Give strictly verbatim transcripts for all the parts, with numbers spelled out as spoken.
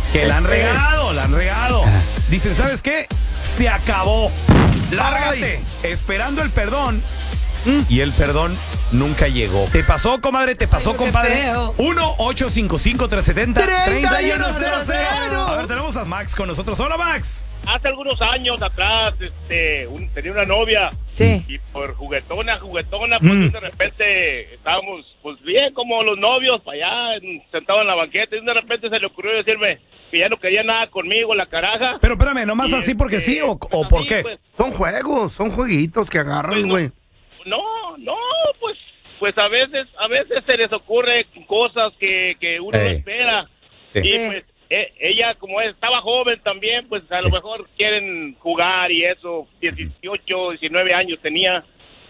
Que la han regado, la han regado. Dicen, ¿sabes qué? Se acabó. Lárgate. Esperando el perdón. Y el perdón nunca llegó. ¿Te pasó, comadre? ¿Te pasó, Ay, compadre? uno ocho cinco cinco, tres siete cero, tres uno cero cero. A ver, tenemos a Max con nosotros. Hola, Max. Hace algunos años atrás, este, un- tenía una novia. Sí. Y por juguetona, juguetona, pues Mm. de repente estábamos, pues bien, como los novios, para allá, en- sentados en la banqueta. Y de repente se le ocurrió decirme que ya no quería nada conmigo, la caraja. Pero espérame, ¿nomás Y, así porque este, sí o, o pues, por así, qué? pues, Son juegos, son jueguitos que agarran, Pues no. güey. No, no, pues, pues a veces, a veces se les ocurre cosas que, que uno no Ey. espera. Sí. Y Sí. pues e- ella, como estaba joven también, pues a Sí. lo mejor quieren jugar y eso, dieciocho, diecinueve años tenía.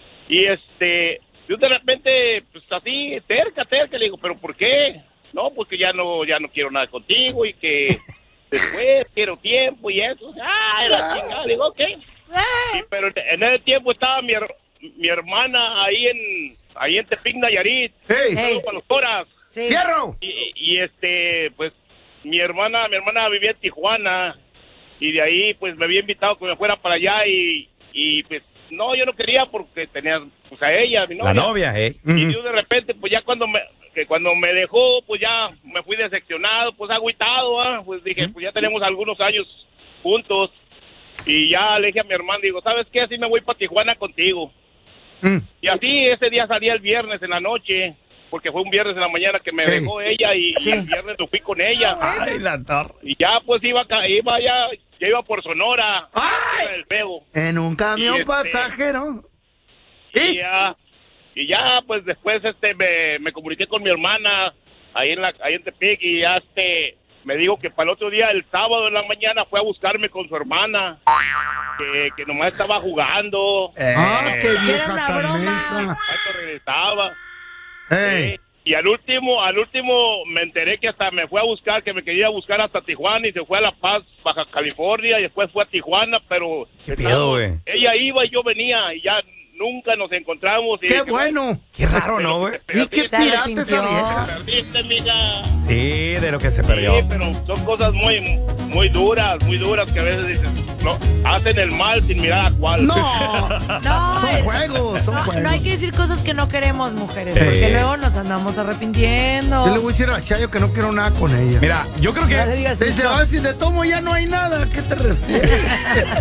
Y este, yo de repente, pues así, cerca, cerca, le digo, ¿pero por qué? No, pues que ya no, ya no quiero nada contigo y que después quiero tiempo y eso. Ay, la chingada, le digo, ok. Sí, pero en ese tiempo estaba mi, her- mi hermana ahí en ahí en Tepic, Nayarit, ¡Ey! Ey. con los coras. Sí. ¡Fierro! Y, y este, pues, mi hermana, mi hermana vivía en Tijuana y de ahí, pues, me había invitado que me fuera para allá y, y pues, no, yo no quería porque tenía, pues, a ella, mi novia. La novia, ¿eh? Y yo de repente, pues, ya cuando me, que cuando me dejó, pues, ya me fui decepcionado, pues, agüitado, ¿ah? Pues dije, pues, ya tenemos algunos años juntos. Y ya le dije a mi hermano, digo, ¿sabes qué? Así me voy para Tijuana contigo. Mm. Y así ese día salía el viernes en la noche, porque fue un viernes en la mañana que me Ey. dejó ella y, y Sí. el viernes lo fui con ella. Ay, la torre. Y ya pues iba, ca- iba ya, ya iba por Sonora, ¡Ay! era el Pego. En un camión Y este- pasajero. Y ¿Y? ya, y ya pues después este me, me comuniqué con mi hermana ahí en la ahí en Tepic y ya este me dijo que para el otro día, el sábado en la mañana, fue a buscarme con su hermana, que, que nomás estaba jugando, Eh, ¡Ah, qué Era vieja una tan broma. mensa! hasta regresaba. ¡Ey! Sí. Y al último, al último me enteré que hasta me fue a buscar, que me quería buscar hasta Tijuana y se fue a La Paz, Baja California, y después fue a Tijuana, pero ¿Qué pedo, güey? ella iba y yo venía y ya nunca nos encontramos. Y ¡Qué dije, bueno! Qué raro, ¿no, güey? pero ¡Y qué Se pirata arrepintió. esa vieja! perdiste, mija. Sí, de lo que se perdió. Sí, pero son cosas muy, muy duras, muy duras que a veces dices, no, hacen el mal sin mirar a cuál. ¡No! No, Son eh, juegos, son no, juegos. no hay que decir cosas que no queremos, mujeres, Sí. porque luego nos andamos arrepintiendo. Yo le voy a decir a Chayo que no quiero nada con ella. Mira, yo creo No le que digas Dice, eso. ah, si te tomo ya no hay nada. ¿A qué te refieres?